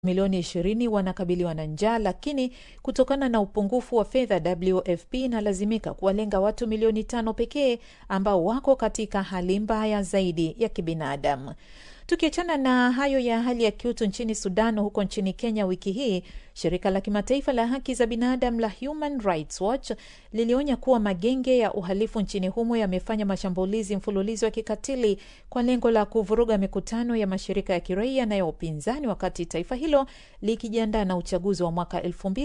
milioni 20 wanakabiliwa na njaa, lakini kutokana na upungufu wa fedha WFP inalazimika kuwalenga watu milioni 5 pekee ambao wako katika hali mbaya zaidi ya kibinadamu. Tukiachana na hayo ya hali ya kiutu nchini Sudan, huko nchini Kenya wiki hii, shirika la kimataifa la haki za binadamu la Human Rights Watch lilionya kuwa magenge ya uhalifu nchini humo yamefanya mashambulizi mfululizo ya kikatili kwa lengo la kuvuruga mikutano ya mashirika ya kiraia na ya upinzani wakati taifa hilo likijiandaa na uchaguzi wa mwaka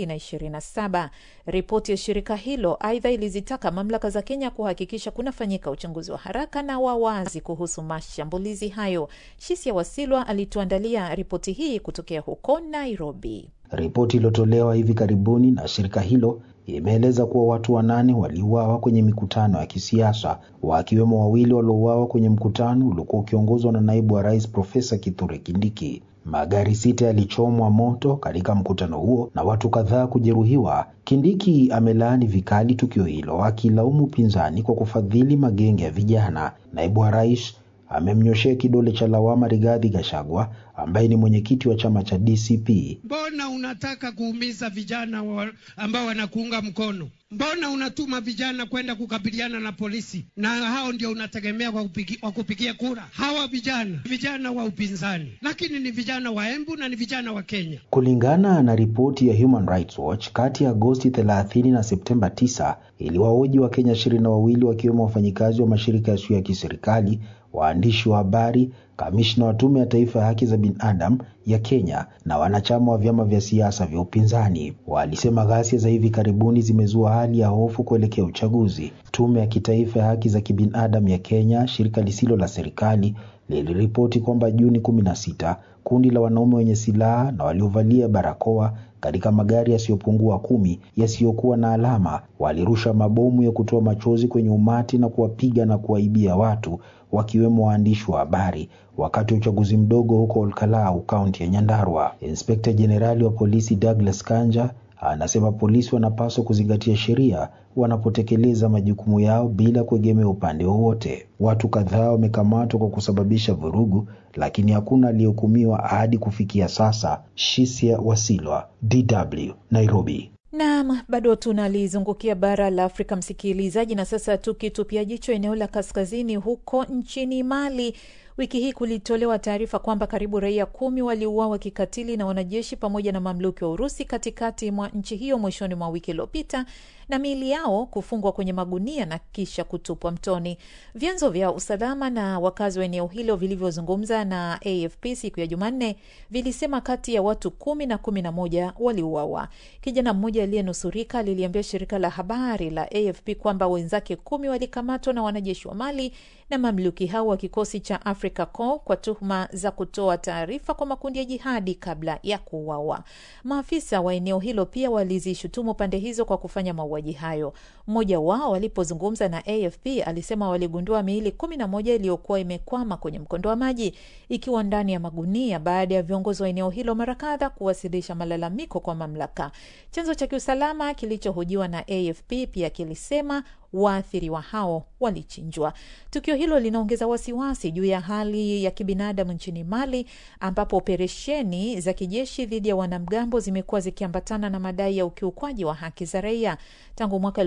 2027. Ripoti ya shirika hilo aidha ilizitaka mamlaka za Kenya kuhakikisha kunafanyika uchunguzi wa haraka na wa wazi kuhusu mashambulizi hayo. Shisia Wasilwa alituandalia ripoti hii kutokea huko Nairobi. Ripoti iliyotolewa hivi karibuni na shirika hilo imeeleza kuwa watu 8 waliuawa kwenye mikutano ya kisiasa, wakiwemo 2 waliouawa kwenye mkutano uliokuwa ukiongozwa na naibu wa rais Profesa Kithure Kindiki. Magari 6 yalichomwa moto katika mkutano huo na watu kadhaa kujeruhiwa. Kindiki amelaani vikali tukio hilo, akilaumu upinzani kwa kufadhili magenge ya vijana. Naibu wa rais amemnyoshea kidole cha lawama Rigathi Gachagua ambaye ni mwenyekiti wa chama cha DCP. Mbona unataka kuumiza vijana ambao wanakuunga mkono? Mbona unatuma vijana kwenda kukabiliana na polisi na hao ndio unategemea kwa kupigia kura? Hawa vijana wa upinzani, lakini ni vijana wa Embu na ni vijana wa Kenya. Kulingana na ripoti ya Human Rights Watch, kati ya Agosti 30 na Septemba 9 iliwahoji wa Kenya 22 wakiwemo wafanyikazi wa mashirika yasiyo ya kiserikali, waandishi wa habari, kamishna wa Tume ya Taifa ya Haki za Binadamu ya Kenya na wanachama wa vyama vya siasa vya upinzani. Walisema ghasia za hivi karibuni zimezua hali ya hofu kuelekea uchaguzi. Tume ya Kitaifa ya Haki za Kibinadamu ya Kenya, shirika lisilo la serikali, liliripoti kwamba Juni 16 kundi la wanaume wenye silaha na waliovalia barakoa katika magari yasiyopungua 10 yasiyokuwa na alama walirusha mabomu ya kutoa machozi kwenye umati na kuwapiga na kuwaibia watu, wakiwemo waandishi wa habari, wakati wa uchaguzi mdogo huko Olkalau, kaunti ya Nyandarua. Inspekta Jenerali wa polisi Douglas Kanja anasema polisi wanapaswa kuzingatia sheria wanapotekeleza majukumu yao bila kuegemea upande wowote. Watu kadhaa wamekamatwa kwa kusababisha vurugu, lakini hakuna aliyehukumiwa hadi kufikia sasa. Shisia Wasilwa, DW, Nairobi. Naam, bado tunalizungukia bara la Afrika msikilizaji, na sasa tukitupia jicho eneo la kaskazini huko nchini Mali. Wiki hii kulitolewa taarifa kwamba karibu raia 10 waliuawa kikatili na wanajeshi pamoja na mamluki wa Urusi katikati mwa nchi hiyo mwishoni mwa wiki iliyopita, na miili yao kufungwa kwenye magunia na kisha kutupwa mtoni. Vyanzo vya usalama na wakazi wa eneo hilo vilivyozungumza na AFP siku ya Jumanne vilisema kati ya watu 10 na 11 waliuawa. Kijana mmoja aliyenusurika aliliambia shirika la habari la AFP kwamba wenzake 10 walikamatwa na wanajeshi wa Mali na mamluki hao wa kikosi cha Africa Corps kwa tuhuma za kutoa taarifa kwa makundi ya jihadi kabla ya kuuawa. Maafisa wa eneo hilo pia walizishutumu pande hizo kwa kufanya mauaji hayo. Mmoja wao alipozungumza na AFP alisema waligundua miili 11 iliyokuwa imekwama kwenye mkondo wa maji ikiwa ndani ya magunia baada ya viongozi wa eneo hilo mara kadhaa kuwasilisha malalamiko kwa mamlaka. Chanzo cha kiusalama kilichohojiwa na AFP pia kilisema waathiriwa hao walichinjwa. Tukio hilo linaongeza wasiwasi juu ya hali ya kibinadamu nchini Mali, ambapo operesheni za kijeshi dhidi ya wanamgambo zimekuwa zikiambatana na madai ya ukiukwaji wa haki za raia. Tangu mwaka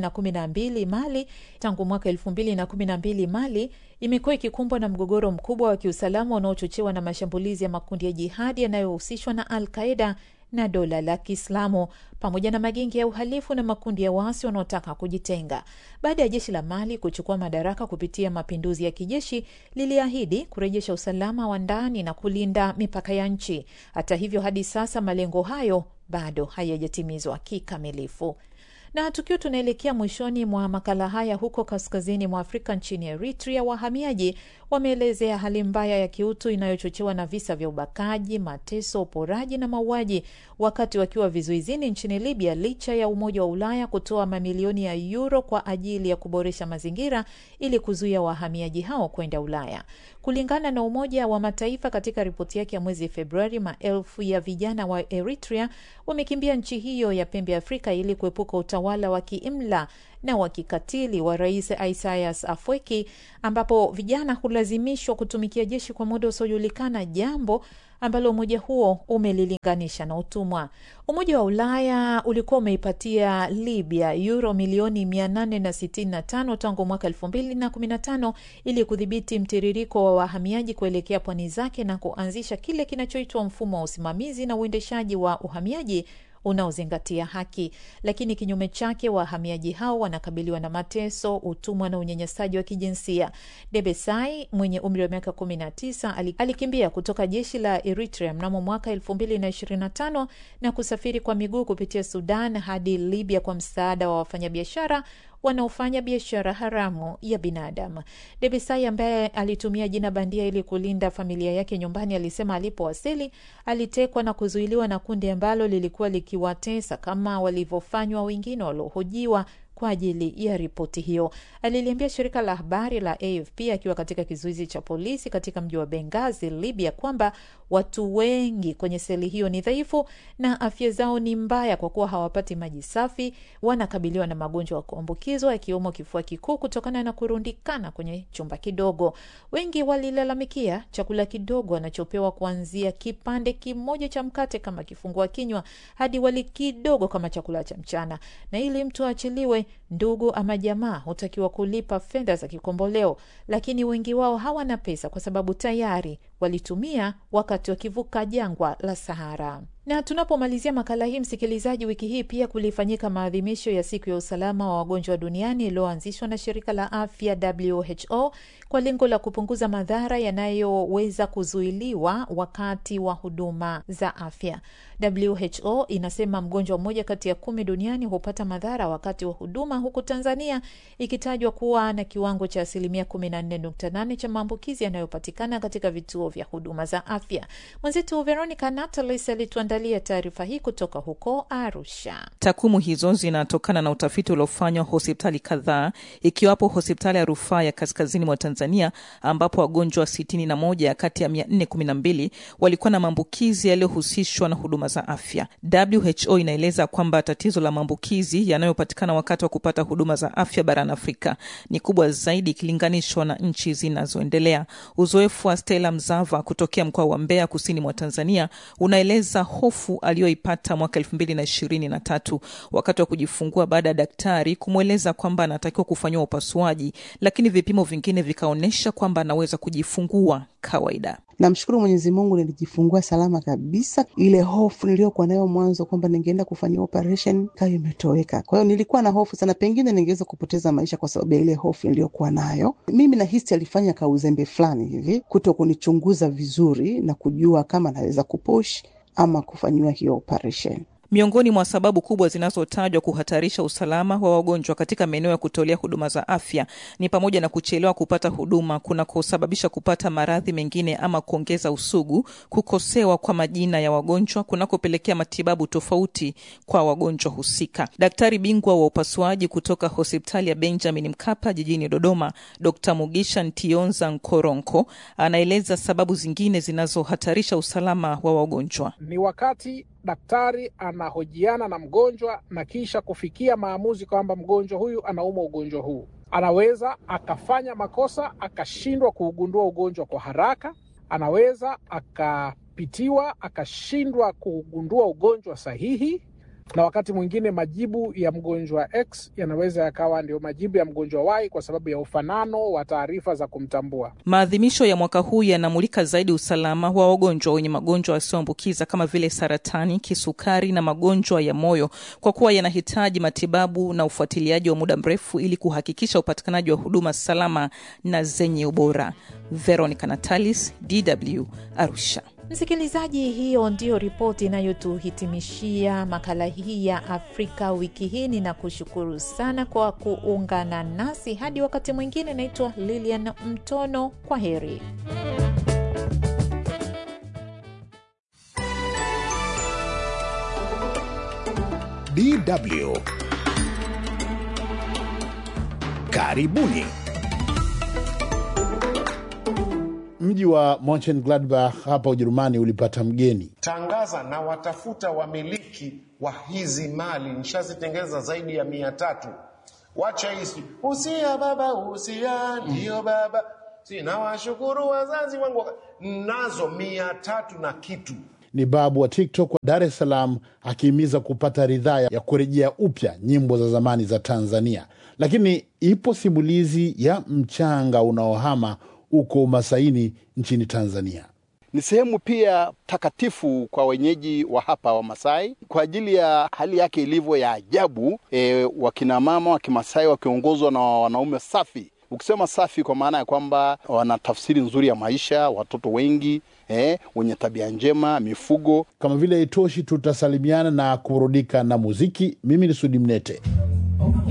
2012 Mali imekuwa ikikumbwa na mgogoro mkubwa wa kiusalama unaochochewa na mashambulizi ya makundi ya jihadi yanayohusishwa na Al-Qaeda na dola la Kiislamu pamoja na magenge ya uhalifu na makundi ya waasi wanaotaka kujitenga. Baada ya jeshi la Mali kuchukua madaraka kupitia mapinduzi ya kijeshi, liliahidi kurejesha usalama wa ndani na kulinda mipaka ya nchi. Hata hivyo, hadi sasa malengo hayo bado hayajatimizwa kikamilifu. Na tukiwa tunaelekea mwishoni mwa makala haya, huko kaskazini mwa Afrika nchini Eritrea, wahamiaji wameelezea hali mbaya ya kiutu inayochochewa na visa vya ubakaji, mateso, uporaji na mauaji wakati wakiwa vizuizini nchini Libya, licha ya Umoja wa Ulaya kutoa mamilioni ya euro kwa ajili ya kuboresha mazingira ili kuzuia wahamiaji hao kwenda Ulaya. Kulingana na Umoja wa Mataifa katika ripoti yake ya mwezi Februari, maelfu ya vijana wa Eritrea wamekimbia nchi hiyo ya pembe Afrika ili kuepuka utawala wa kiimla na wa kikatili wa Rais Isaias Afwerki, ambapo vijana hulazimishwa kutumikia jeshi kwa muda usiojulikana, jambo ambalo umoja huo umelilinganisha na utumwa. Umoja wa Ulaya ulikuwa umeipatia Libya euro milioni 865 tangu mwaka 2015 ili kudhibiti mtiririko wa wahamiaji kuelekea pwani zake na kuanzisha kile kinachoitwa mfumo wa usimamizi na uendeshaji wa uhamiaji unaozingatia haki. Lakini kinyume chake, wahamiaji hao wanakabiliwa na mateso, utumwa na unyanyasaji wa kijinsia. Debesai mwenye umri wa miaka 19 alikimbia kutoka jeshi la Eritrea mnamo mwaka 2025 na kusafiri kwa miguu kupitia Sudan hadi Libya kwa msaada wa wafanyabiashara wanaofanya biashara haramu ya binadamu. Debesai, ambaye alitumia jina bandia ili kulinda familia yake nyumbani, alisema alipowasili alitekwa na kuzuiliwa na kundi ambalo lilikuwa likiwatesa kama walivyofanywa wengine waliohojiwa kwa ajili ya ripoti hiyo. Aliliambia shirika la habari la AFP akiwa katika kizuizi cha polisi katika mji wa Benghazi, Libya, kwamba watu wengi kwenye seli hiyo ni dhaifu na afya zao ni mbaya kwa kuwa hawapati maji safi, wanakabiliwa na magonjwa ya kuambukizwa yakiwemo kifua kikuu kutokana na kurundikana kwenye chumba kidogo. Wengi walilalamikia chakula kidogo wanachopewa, kuanzia kipande kimoja cha mkate kama kifungua kinywa hadi wali kidogo kama chakula cha mchana. Na ili mtu aachiliwe, ndugu ama jamaa hutakiwa kulipa fedha za kikomboleo, lakini wengi wao hawana pesa kwa sababu tayari walitumia wakati wakivuka jangwa la Sahara. Na tunapomalizia makala hii, msikilizaji, wiki hii pia kulifanyika maadhimisho ya siku ya usalama wa wagonjwa duniani iliyoanzishwa na shirika la afya WHO kwa lengo la kupunguza madhara yanayoweza kuzuiliwa wakati wa huduma za afya. WHO inasema mgonjwa mmoja kati ya 10 duniani hupata madhara wakati wa huduma, huku Tanzania ikitajwa kuwa na kiwango cha 14.8% cha maambukizi yanayopatikana katika vituo vya huduma za afya. Mwenzetu Veronica Natalis alituandalia taarifa hii kutoka huko Arusha. Takwimu hizo zinatokana na utafiti uliofanywa hospitali kadhaa, ikiwapo hospitali ya rufaa ya kaskazini mwa Tanzania ambapo wagonjwa 61 kati ya 412 walikuwa na maambukizi yaliyohusishwa na huduma za afya. WHO inaeleza kwamba tatizo la maambukizi yanayopatikana wakati wa kupata huduma za afya barani Afrika ni kubwa zaidi ikilinganishwa na nchi zinazoendelea. Uzoefu wa Stella Mzava kutokea mkoa wa Mbeya kusini mwa Tanzania unaeleza hofu aliyoipata mwaka 2023 wakati wa kujifungua baada ya daktari kumweleza kwamba anatakiwa kufanywa upasuaji, lakini vipimo vingine vikaonesha kwamba anaweza kujifungua kawaida. Namshukuru Mwenyezi Mungu, nilijifungua salama kabisa. Ile hofu niliyokuwa nayo mwanzo kwamba ningeenda kufanyia operation kayo imetoweka. Kwa hiyo nilikuwa na hofu sana, pengine ningeweza kupoteza maisha kwa sababu ya ile hofu niliyokuwa nayo. Mimi na hisi alifanya kauzembe fulani hivi kutokunichunguza vizuri na kujua kama naweza kupush ama kufanyiwa hiyo operation. Miongoni mwa sababu kubwa zinazotajwa kuhatarisha usalama wa wagonjwa katika maeneo ya kutolea huduma za afya ni pamoja na kuchelewa kupata huduma kunakosababisha kupata maradhi mengine ama kuongeza usugu, kukosewa kwa majina ya wagonjwa kunakopelekea matibabu tofauti kwa wagonjwa husika. Daktari bingwa wa upasuaji kutoka hospitali ya Benjamin Mkapa jijini Dodoma, Dr. Mugisha Ntionza Nkoronko, anaeleza sababu zingine zinazohatarisha usalama wa wagonjwa. Ni wakati daktari anahojiana na mgonjwa na kisha kufikia maamuzi kwamba mgonjwa huyu anaumwa ugonjwa huu. Anaweza akafanya makosa, akashindwa kuugundua ugonjwa kwa haraka. Anaweza akapitiwa, akashindwa kugundua ugonjwa sahihi. Na wakati mwingine majibu ya mgonjwa X yanaweza yakawa ndio majibu ya mgonjwa Y kwa sababu ya ufanano wa taarifa za kumtambua. Maadhimisho ya mwaka huu yanamulika zaidi usalama wa wagonjwa wenye magonjwa yasiyoambukiza kama vile saratani, kisukari na magonjwa ya moyo, kwa kuwa yanahitaji matibabu na ufuatiliaji wa muda mrefu ili kuhakikisha upatikanaji wa huduma salama na zenye ubora. Veronica Natalis, DW, Arusha. Msikilizaji, hiyo ndio ripoti inayotuhitimishia makala hii ya Afrika wiki hii. Ninakushukuru sana kwa kuungana nasi. Hadi wakati mwingine, naitwa Lilian Mtono. Kwa heri. DW. Karibuni. Mji wa Mönchengladbach hapa Ujerumani ulipata mgeni. Tangaza na watafuta wamiliki wa hizi mali, nishazitengeza zaidi ya 300. Wacha hisi. Usia baba, usia, ndio baba. Na washukuru wazazi wangu. Nazo 300 na kitu. Ni babu wa TikTok wa Dar es Salaam akihimiza kupata ridhaa ya kurejea upya nyimbo za zamani za Tanzania. Lakini ipo simulizi ya mchanga unaohama uko Masaini nchini Tanzania. Ni sehemu pia takatifu kwa wenyeji wa hapa wa Masai kwa ajili ya hali yake ilivyo ya ajabu. Wakina mama wa Kimasai wakiongozwa na wanaume safi. Ukisema safi kwa maana ya kwamba wana tafsiri nzuri ya maisha, watoto wengi, wenye tabia njema, mifugo. Kama vile itoshi, tutasalimiana na kurudika na muziki. Mimi ni Sudi Mnete.